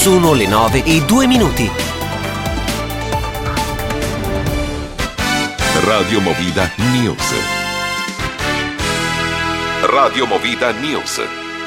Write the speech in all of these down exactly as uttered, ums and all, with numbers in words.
Sono le nove e due minuti. Radio Movida News. Radio Movida News.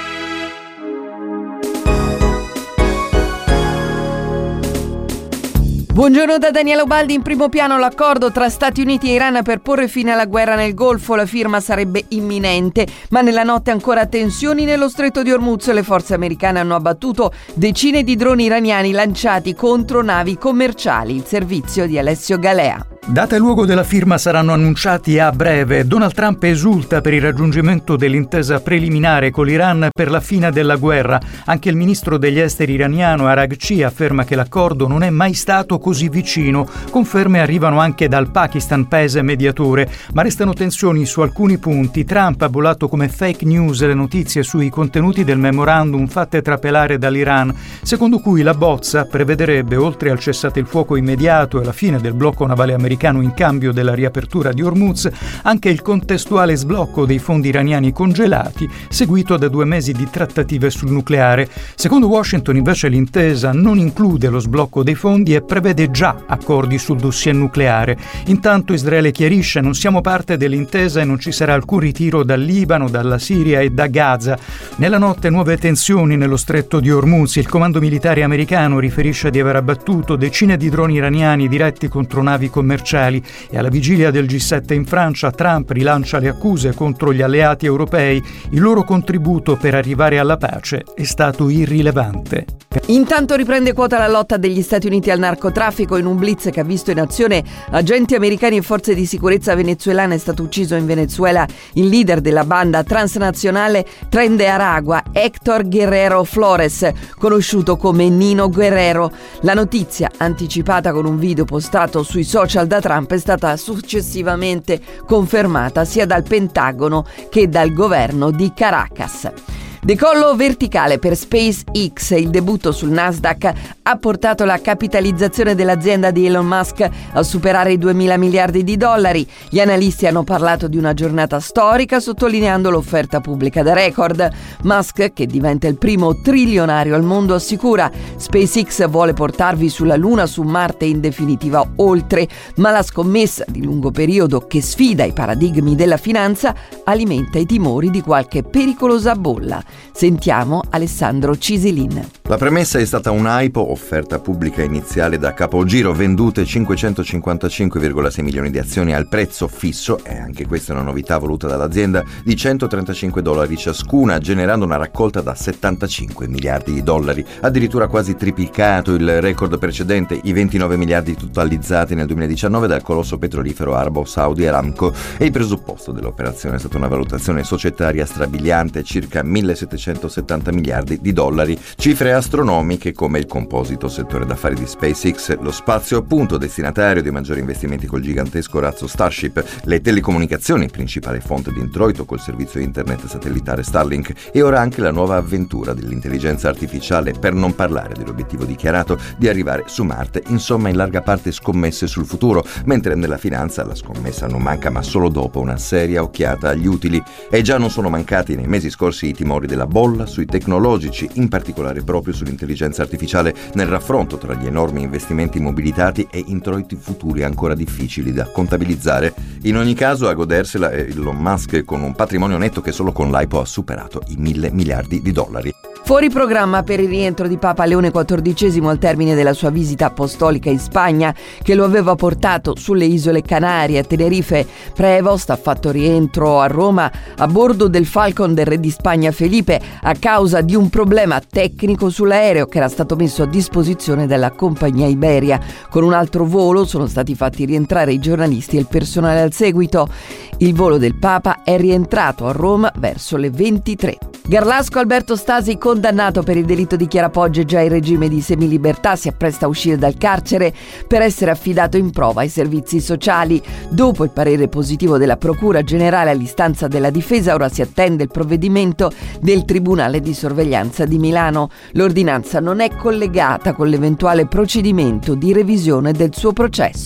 Buongiorno da Daniela Ubaldi. In primo piano l'accordo tra Stati Uniti e Iran per porre fine alla guerra nel Golfo. La firma sarebbe imminente, ma nella notte ancora tensioni nello stretto di Hormuz. Le forze americane hanno abbattuto decine di droni iraniani lanciati contro navi commerciali. Il servizio di Alessio Galea. Data e luogo della firma saranno annunciati a breve. Donald Trump esulta per il raggiungimento dell'intesa preliminare con l'Iran per la fine della guerra. Anche il ministro degli esteri iraniano Araghchi afferma che l'accordo non è mai stato così vicino. Conferme arrivano anche dal Pakistan, paese mediatore, ma restano tensioni su alcuni punti. Trump ha bollato come fake news le notizie sui contenuti del memorandum fatte trapelare dall'Iran, secondo cui la bozza prevederebbe, oltre al cessate il fuoco immediato e la fine del blocco navale americano in cambio della riapertura di Hormuz, anche il contestuale sblocco dei fondi iraniani congelati, seguito da due mesi di trattative sul nucleare. Secondo Washington, invece, l'intesa non include lo sblocco dei fondi e prevede già accordi sul dossier nucleare. Intanto Israele chiarisce: non siamo parte dell'intesa e non ci sarà alcun ritiro dal Libano, dalla Siria e da Gaza. Nella notte nuove tensioni nello stretto di Hormuz. Il comando militare americano riferisce di aver abbattuto decine di droni iraniani diretti contro navi commerciali. E alla vigilia del G sette in Francia, Trump rilancia le accuse contro gli alleati europei. Il loro contributo per arrivare alla pace è stato irrilevante. Intanto riprende quota la lotta degli Stati Uniti al narcotraffico. In un blitz che ha visto in azione agenti americani e forze di sicurezza venezuelane è stato ucciso in Venezuela il leader della banda transnazionale Tren de Aragua, Héctor Guerrero Flores, conosciuto come Nino Guerrero. La notizia, anticipata con un video postato sui social da Trump, è stata successivamente confermata sia dal Pentagono che dal governo di Caracas. Decollo verticale per SpaceX. Il debutto sul Nasdaq ha portato la capitalizzazione dell'azienda di Elon Musk a superare i duemila miliardi di dollari. Gli analisti hanno parlato di una giornata storica, sottolineando l'offerta pubblica da record. Musk, che diventa il primo trilionario al mondo, assicura: SpaceX vuole portarvi sulla Luna, su Marte e in definitiva oltre, ma la scommessa di lungo periodo che sfida i paradigmi della finanza alimenta i timori di qualche pericolosa bolla. Sentiamo Alessandro Cisilin. La premessa è stata un hype, offerta pubblica iniziale da capogiro, vendute cinquecentocinquantacinque virgola sei milioni di azioni al prezzo fisso, e anche questa è una novità voluta dall'azienda, di centotrentacinque dollari ciascuna, generando una raccolta da settantacinque miliardi di dollari, addirittura quasi triplicato il record precedente, i ventinove miliardi totalizzati nel duemiladiciannove dal colosso petrolifero arabo Saudi Aramco. E il presupposto dell'operazione è stata una valutazione societaria strabiliante, circa millesettecentosettanta miliardi di dollari, cifre astronomiche come il composito settore d'affari di SpaceX, lo spazio appunto destinatario dei maggiori investimenti col gigantesco razzo Starship, le telecomunicazioni, principale fonte di introito col servizio internet satellitare Starlink, e ora anche la nuova avventura dell'intelligenza artificiale, per non parlare dell'obiettivo dichiarato di arrivare su Marte. Insomma, in larga parte scommesse sul futuro, mentre nella finanza la scommessa non manca, ma solo dopo una seria occhiata agli utili. E già non sono mancati nei mesi scorsi i timori della bolla sui tecnologici, in particolare proprio sull'intelligenza artificiale, nel raffronto tra gli enormi investimenti mobilitati e introiti futuri ancora difficili da contabilizzare. In ogni caso, a godersela è Elon Musk, con un patrimonio netto che solo con l'I P O ha superato i mille miliardi di dollari. Fuori programma per il rientro di Papa Leone quattordicesimo al termine della sua visita apostolica in Spagna, che lo aveva portato sulle isole Canarie. A Tenerife Prevost ha fatto rientro a Roma a bordo del Falcon del re di Spagna Felipe a causa di un problema tecnico sull'aereo che era stato messo a disposizione dalla compagnia Iberia. Con un altro volo sono stati fatti rientrare i giornalisti e il personale al seguito. Il volo del Papa è rientrato a Roma verso le ventitré. Garlasco Alberto Stasi, condannato per il delitto di Chiara Poggia in regime di semilibertà, si appresta a uscire dal carcere per essere affidato in prova ai servizi sociali. Dopo il parere positivo della Procura Generale all'istanza della difesa, ora si attende il provvedimento del Tribunale di Sorveglianza di Milano. L'ordinanza non è collegata con l'eventuale procedimento di revisione del suo processo.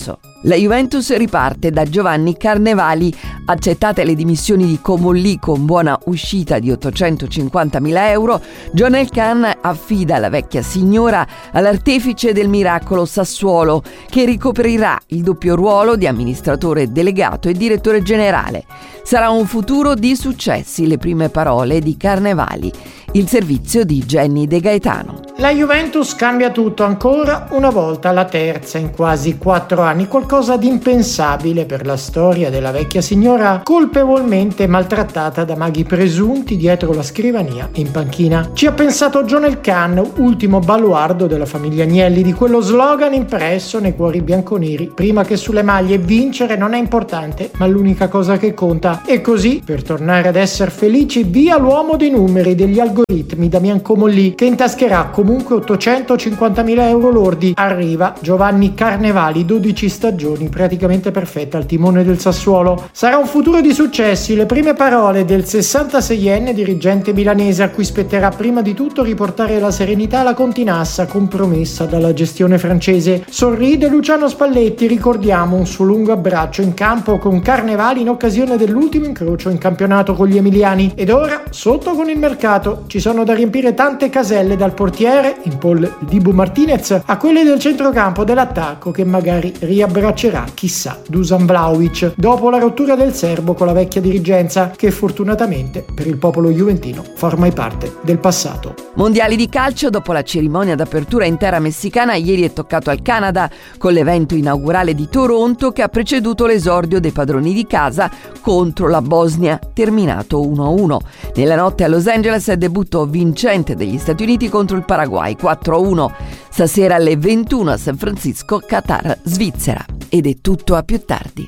La Juventus riparte da Giovanni Carnevali. Accettate le dimissioni di Comolli con buona uscita di ottocentocinquantamila euro, John Elkann affida la vecchia signora all'artefice del miracolo Sassuolo, che ricoprirà il doppio ruolo di amministratore delegato e direttore generale. Sarà un futuro di successi, le prime parole di Carnevali. Il servizio di Jenny De Gaetano. La Juventus cambia tutto ancora una volta, la terza in quasi quattro anni, qualcosa di impensabile per la storia della vecchia signora colpevolmente maltrattata da maghi presunti dietro la scrivania in panchina. Ci ha pensato John Elkann, ultimo baluardo della famiglia Agnelli, di quello slogan impresso nei cuori bianconeri prima che sulle maglie: vincere non è importante, ma l'unica cosa che conta. E così, per tornare ad essere felici, via l'uomo dei numeri, degli algoritmi, Damian Comolli, che intascherà comunque ottocentocinquantamila euro lordi. Arriva Giovanni Carnevali, dodici stagioni praticamente perfette al timone del Sassuolo. Sarà un futuro di successi, le prime parole del sessantaseienne dirigente milanese, a cui spetterà prima di tutto riportare la serenità alla continassa compromessa dalla gestione francese. Sorride Luciano Spalletti, ricordiamo un suo lungo abbraccio in campo con Carnevali in occasione dell'ultimo incrocio in campionato con gli emiliani. Ed ora, sotto con il mercato, ci sono da riempire tante caselle, dal portiere, in Paul Dibu Martinez, a quelle del centrocampo, dell'attacco, che magari riabbraccerà, chissà, Dusan Vlahovic, dopo la rottura del serbo con la vecchia dirigenza, che fortunatamente per il popolo juventino fa ormai parte del passato. Mondiali di calcio. Dopo la cerimonia d'apertura in terra messicana, ieri è toccato al Canada con l'evento inaugurale di Toronto, che ha preceduto l'esordio dei padroni di casa contro la Bosnia, terminato uno a uno. Nella notte a Los Angeles è debutto vincente degli Stati Uniti contro il Paraguay, quattro a uno. Stasera alle ventuno a San Francisco, Qatar, Svizzera. Ed è tutto, a più tardi.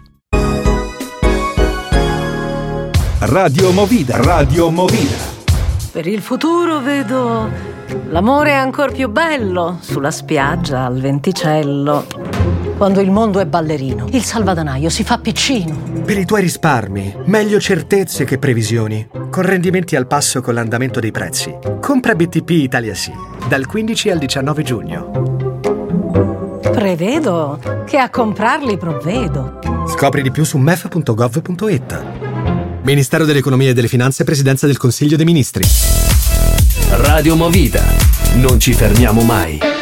Radio Movida. Radio Movida. Per il futuro vedo l'amore ancor più bello sulla spiaggia al venticello. Quando il mondo è ballerino, il salvadanaio si fa piccino. Per i tuoi risparmi, meglio certezze che previsioni. Con rendimenti al passo con l'andamento dei prezzi. Compra B T P Italia Sì, dal quindici al diciannove giugno. Prevedo che a comprarli provvedo. Scopri di più su m e f punto gov punto i t. Ministero dell'Economia e delle Finanze, Presidenza del Consiglio dei Ministri. Radio Movida. Non ci fermiamo mai.